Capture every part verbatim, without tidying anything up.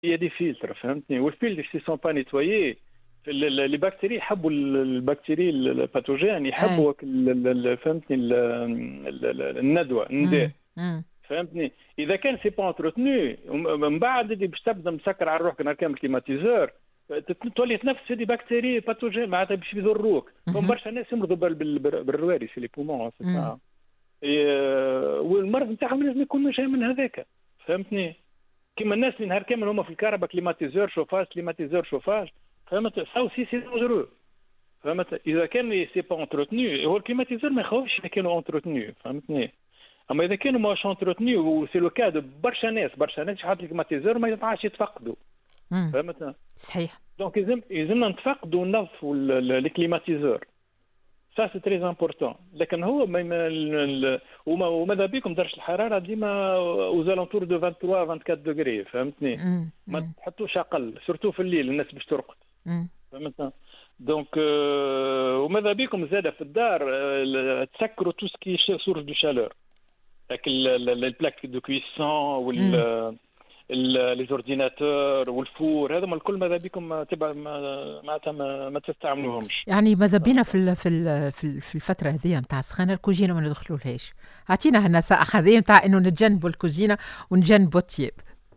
هي دي فلتر فهمتني، والفلتر سي سون با نيتوايي لي بكتيري يحبوا البكتيري الباثوجين اي. يحبوا فهمتني الندوه النداء فهمتني. اذا كان سي با انتروتنو من بعد اللي باش تبدا مسكر على روحك نهار كامل كليماتيزور تولي تنفس هذه بكتيري باثوجين معناتها باش يضروك. فما برشا ناس يمرضوا بالرواري في لي بومون والمرض نتاعهم لازم يكون جاي من هذاك فهمتني. كيما الناس اللي نهار كامل هما في الكهرباء كليماتيزور شوفاج كليماتيزور شوفاج فهمت سا اوسي سي دونجرو فهمت. اذا كان سي با انتروتنو هو الكليماتيزور ما يخوفش اذا كانوا انتروتنو فهمتني. اما اذا كانوا ماش انتروتنو وسي لو كاد برشا ناس برشا ناس يحط الكليماتيزور ما ينفعش يتفقدوا فهمت. صحيح. دونك يلزم يلزمنا نتفقدوا وننظفوا الكليماتيزور سا سي تري امبورطون. لكن هو وما وماذا بكم درجه الحراره ديما اوزالونتور دو ثلاثة وعشرين أربعة وعشرين دوغري فهمتني. ما تحطوش اقل سورتو في الليل الناس باش ترقد فهمت. دونك وماذا بكم زاده في الدار تسكروا تو سكي سورس دو شالور هاك البلاك دو كويسون وال لي زورديناتور والفور هذا الكل ماذا بكم تبع معناتها ما, ما تستعملوهمش. يعني ماذا بينا في في في الفتره هذه نتاع السخانه الكوجينه ما ندخلولهاش. اعطينا هالنصائح هذه نتاع انه نتجنبوا الكوجينه ونجنبوا الطياب.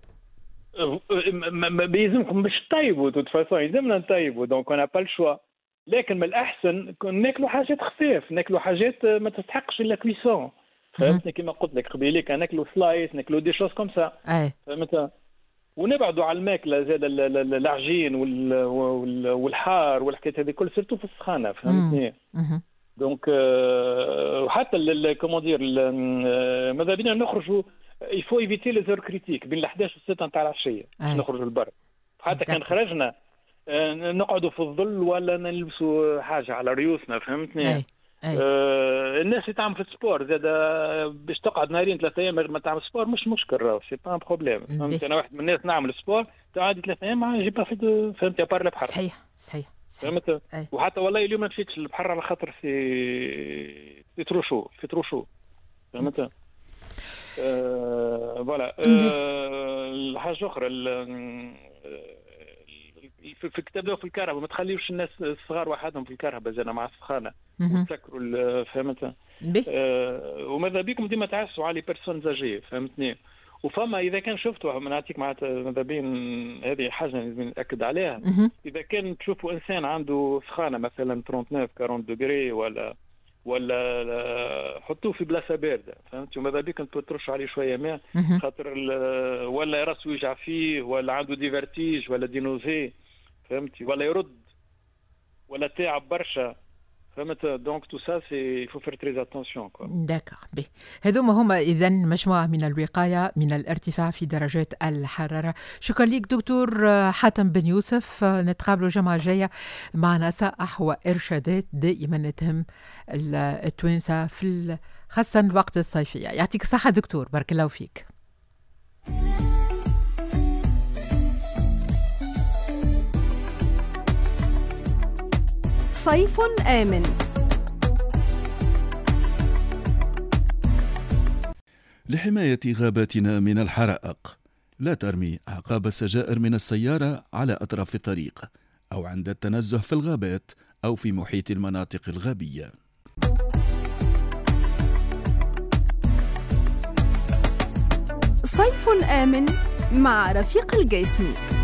بيلزمكم باش تطيبوا توت فاسون يلزمنا نطيبوا دونك انا با الشوا. لكن من الاحسن ناكلوا حاجات خفيف ناكلوا حاجات ما تستحقش الا كويسون فهمتني. كما قلت لك قبيليك ناكلوا سلايس ناكلوا دي شوز كوم سا فهمت. ونبعدوا على الماكله زاد العجين والحار والحكايات هذه كل سيرتو في السخانه فهمتني. دونك وحتى كومون دير ماذا بينا نخرجوا يفو ايفيتي لي زور كريتيك بين الحداش والستة نتاع العشيه باش نخرجوا للبر. حتى كان خرجنا نقعدوا في الظل ولا نلبسوا حاجه على ريوسنا فهمتني. أي. أي. آه الناس اللي تعمل في السبور زاد باش تقعد نهارين ثلاثة ايام ما تعمل سبور مش مشكل راهو سي با بروبليم فهمت. انا واحد من الناس نعمل سبور تعادي ثلاثة ايام ما جي با في فهمت يا بار البحر. صحيح صحيح فهمت. وحتى والله اليوم ما مشيتش للبحر على خاطر في في تروشو في تروشو فهمت. فوالا الحاجه اخرى في الكتاب في الكهرباء ما تخليوش الناس الصغار وحدهم في الكهرباء زينا مع السخانه وتسكروا فهمت. أه وماذا بكم ديما تعسوا على بيرسون زاجي فهمتني. وفما اذا كان شفتوا نعطيك معناتها ماذا بين هذه حاجه لازم ناكد عليها. اذا كان تشوفوا انسان عنده سخانه مثلا تسعة وثلاثين أربعين دوغري ولا ولا حطوه في بلاصه بارده فهمت. وماذا بك انت ترش عليه شويه ماء خاطر ولا راسه يوجع فيه ولا عنده دي فيرتيج ولا دي نوزي فهمتي ولا يرد ولا تعب برشا فهمت. دونك تو سا سي فو فير تري اتونسيون كو. داكور بي هذوما هما اذا مجموعه من الوقايه من الارتفاع في درجات الحراره. شكرا لك دكتور حاتم بن يوسف. نتقابلوا الجمعه الجايه مع نصائح وارشادات دائما تهم التوانسه في خاصه الوقت الصيفيه. يعطيك الصحه دكتور بارك الله فيك. صيف آمن. لحماية غاباتنا من الحرائق لا ترمي أعقاب السجائر من السيارة على أطراف الطريق أو عند التنزه في الغابات أو في محيط المناطق الغابية. صيف آمن مع رفيق الجيسمي.